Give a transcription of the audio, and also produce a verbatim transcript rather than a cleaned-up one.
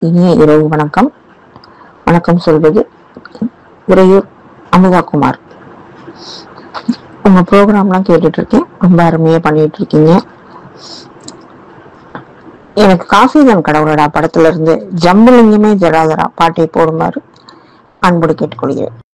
இனிய இரவு வணக்கம். வணக்கம் சொல்வது உறையூர் அமுதாகுமார். உங்க ப்ரோக்ராம்லாம் கேட்டுட்டு இருக்கேன். ரொம்ப அருமையா பண்ணிட்டு இருக்கீங்க. எனக்கு காசிதான் கடவுளடா படத்துல இருந்து ஜம்புலிங்கமே ஜடாதரா பாட்டை போடுமாறு அன்போடு கேட்டுக்கொள்கிறேன்.